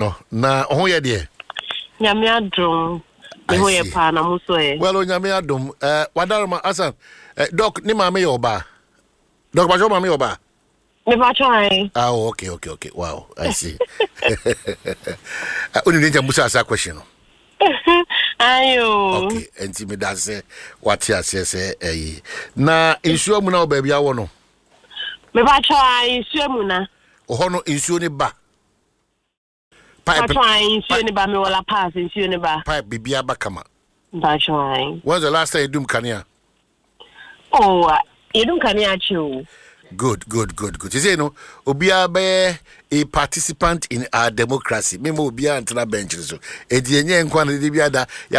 no na ho ye de nyame adom me ho ye pa na muso e well nyame adom wadarma asan doc ni ma me yoba doc ba jo ma me yoba me ba try okay wow I see oni dey jambusa asa question no ayo okay enti me da say what ya say na insuo mu na obaabia wo no me ba try insuo mu na ho no insuo ni ba pipe insuo ni ba me wala pass insuo ni ba pipe bibia ba kama ba try when's the last time you dum kania you dum kania chiu good you say no obia be a participant in our democracy memo obia antena bench so edi enye nkwa na de bia da